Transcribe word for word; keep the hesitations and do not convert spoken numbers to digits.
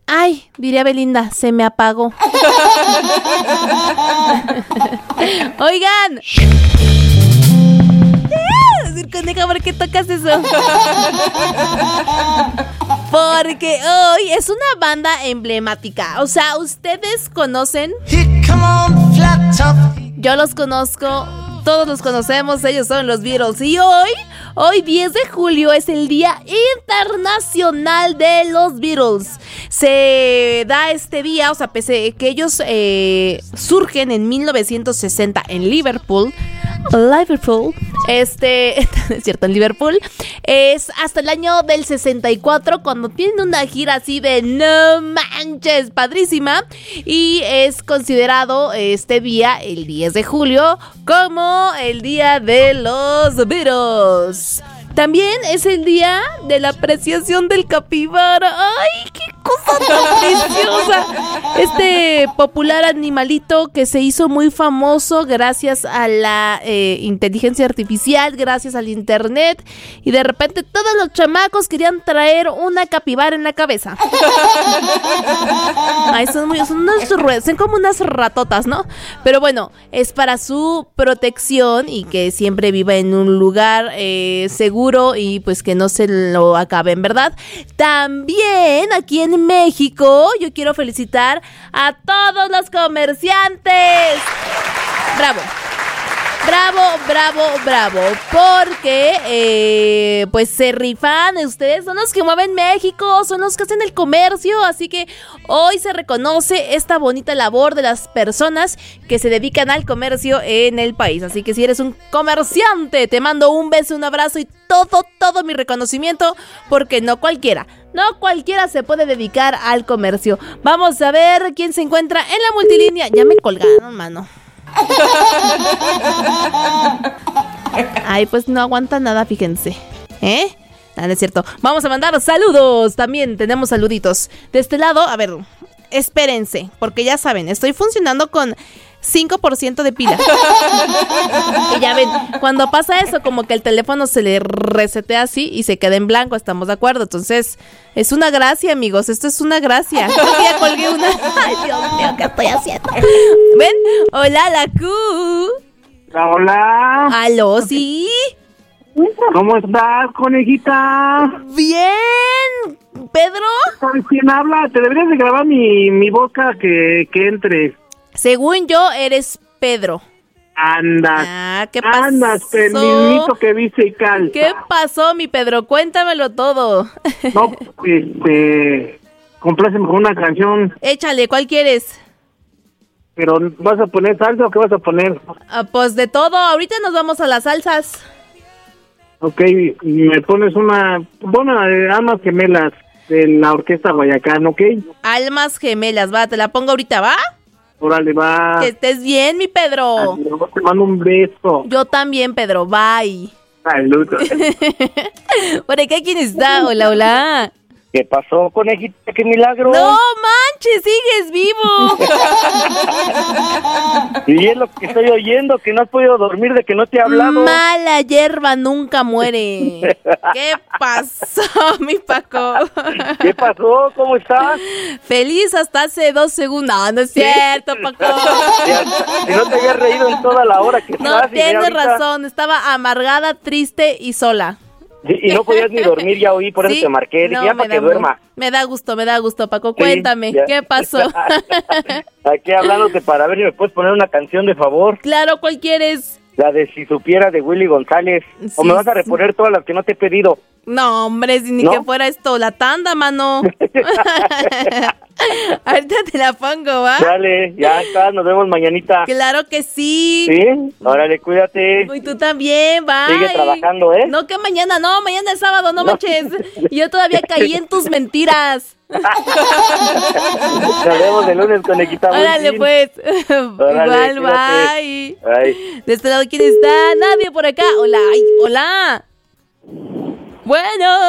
Ay, diría Belinda, se me apagó. Oigan. Decir coneja, ¿por qué tocas eso? Porque hoy es una banda emblemática. O sea, ¿ustedes conocen? Yo los conozco. Todos los conocemos, ellos son los Beatles. Y hoy, hoy diez de julio es el Día Internacional de los Beatles. Se da este día, o sea, pese a que ellos eh, surgen en mil novecientos sesenta en Liverpool. Liverpool, este, es cierto, en Liverpool, es hasta el año del sesenta y cuatro cuando tienen una gira así de no manches, padrísima, y es considerado este día, el diez de julio, como el día de los Beatles. También es el día de la apreciación del capibara. ¡Ay, qué cosa tan preciosa! Este popular animalito que se hizo muy famoso gracias a la eh, inteligencia artificial, gracias al internet. Y de repente todos los chamacos querían traer una capibara en la cabeza. Ay, son, muy, son, unos, son como unas ratotas, ¿no? Pero bueno, es para su protección y que siempre viva en un lugar eh, seguro. Y pues que no se lo acaben, ¿verdad? También aquí en México yo quiero felicitar a todos los comerciantes. Bravo. Bravo, bravo, bravo, porque eh, pues se rifan, ustedes son los que mueven México, son los que hacen el comercio, así que hoy se reconoce esta bonita labor de las personas que se dedican al comercio en el país, así que si eres un comerciante, te mando un beso, un abrazo y todo, todo mi reconocimiento, porque no cualquiera, no cualquiera se puede dedicar al comercio. Vamos a ver quién se encuentra en la multilínea, ya me colgaron, mano. Ay, pues no aguanta nada, fíjense. ¿Eh? No, no es cierto. Vamos a mandar saludos. También tenemos saluditos. De este lado, a ver, espérense, porque ya saben, estoy funcionando con cinco por ciento de pila. Y ya ven, cuando pasa eso, como que el teléfono se le resetea así y se queda en blanco, ¿estamos de acuerdo? Entonces, es una gracia, amigos, esto es una gracia. Creo que ya colgué una. Ay, Dios mío, ¿qué estoy haciendo? ¿Ven? Hola, la Q. Hola. ¿Aló, sí? ¿Cómo estás, conejita? Bien. ¿Pedro? ¿Sabes quién habla? Te deberías de grabar mi, mi boca que, que entre. Según yo, eres Pedro. Andas. Ah, ¿qué pasó? Andas, el mismito que viste y calza. ¿Qué pasó, mi Pedro? Cuéntamelo todo. No, este... compláceme con una canción. Échale, ¿cuál quieres? Pero, ¿vas a poner salsa o qué vas a poner? Ah, pues de todo, ahorita nos vamos a las salsas. Ok, me pones una... Bueno, de Almas Gemelas de la Orquesta Guayacán, ¿ok? Almas Gemelas, va, te la pongo ahorita, ¿va? Órale, va. Que estés bien, mi Pedro. Ay, te mando un beso. Yo también, Pedro, bye. Saludos. ¿Por acá quién está? Hola, hola. ¿Qué pasó, conejita? ¡Qué milagro! ¡No manches! ¡Sigues vivo! Y es lo que estoy oyendo, que no has podido dormir de que no te he hablado. Mala hierba nunca muere. ¿Qué pasó, mi Paco? ¿Qué pasó? ¿Cómo estás? Feliz hasta hace dos segundos. No, no es cierto, Paco. Si no te habías reído en toda la hora que No, estás. tienes ahorita... razón. Estaba amargada, triste y sola. Y no podías ni dormir, ya oí, por ¿Sí? eso te marqué. Dije, No, ya para que da, duerma. Me da gusto, me da gusto, Paco. Sí, Cuéntame, ya. ¿qué pasó? Aquí hablándote para ver si me puedes poner una canción de favor. Claro, ¿cuál quieres? La de Si Supiera de Willy González. Sí, o me vas a sí. reponer todas las que no te he pedido. No, hombre, si ni ¿No? que fuera esto, la tanda, mano. Ahorita te la pongo, ¿va? Dale, ya está, nos vemos mañanita. Claro que sí. ¿Sí? Órale, cuídate. Y tú también, bye. Sigue trabajando, ¿eh? No, que mañana, no, mañana es sábado, no, No. manches. Y yo todavía caí en tus mentiras. Nos vemos el lunes, conejita. Buen Órale, fin. pues. Órale, Igual, cuídate. bye. Bye. De este lado, ¿quién está? Nadie por acá. Hola, ay, hola. Bueno.